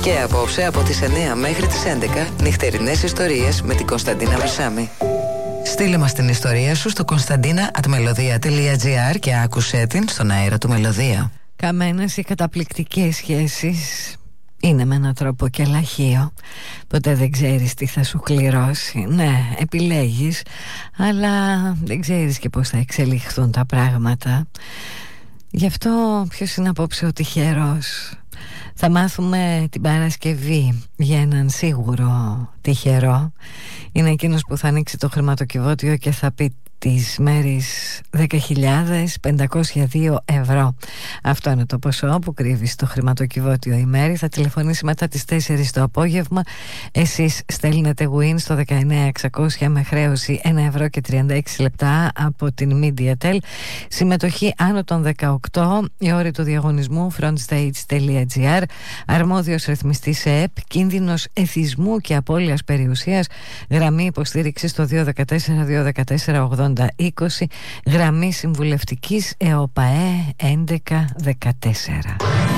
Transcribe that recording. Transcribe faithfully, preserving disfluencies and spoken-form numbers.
Και απόψε από τις εννιά μέχρι τις έντεκα νυχτερινές ιστορίες με την Κωνσταντίνα Βερσάμη. Στείλε μας την ιστορία σου στο κωνσταντίνα at melodia τελεία gr και άκουσέ την στον αέρα του Μελωδία. Καμένες οι καταπληκτικές σχέσεις είναι με έναν τρόπο και λαχείο. Ποτέ δεν ξέρεις τι θα σου κληρώσει. Ναι, επιλέγεις, αλλά δεν ξέρεις και πώς θα εξελιχθούν τα πράγματα. Γι' αυτό ποιος είναι απόψε ο τυχερός? Θα μάθουμε την Παρασκευή για έναν σίγουρο τυχερό. Είναι εκείνος που θα ανοίξει το χρηματοκιβώτιο και θα πει τις μέρες δέκα χιλιάδες πεντακόσια δύο ευρώ. Αυτό είναι το ποσό που κρύβει στο χρηματοκιβώτιο η Μέρη. Θα τηλεφωνήσει μετά τις τέσσερις το απόγευμα. Εσείς στέλνετε win στο δεκαεννιά εξακόσια με χρέωση ένα ευρώ και τριάντα έξι λεπτά από την MediaTel. Συμμετοχή άνω των δεκαοκτώ. Η όρη του διαγωνισμού frontstage τελεία gr. Αρμόδιος ρυθμιστής ΕΕΠ. Κίνδυνος εθισμού και απώλειας περιουσίας. Γραμμή υποστήριξης στο δύο ένα τέσσερα δύο ένα τέσσερα ογδόντα είκοσι. Γραμμή συμβουλευτικής ΕΟΠΑΕ έντεκα δεκατέσσερα.